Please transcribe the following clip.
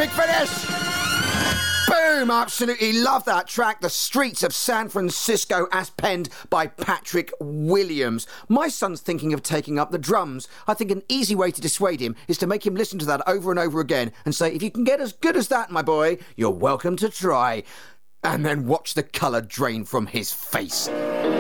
epic finish! Boom! Absolutely love that track. The Streets of San Francisco, as penned by Patrick Williams. My son's thinking of taking up the drums. I think an easy way to dissuade him is to make him listen to that over and over again and say, if you can get as good as that, my boy, you're welcome to try. And then watch the colour drain from his face.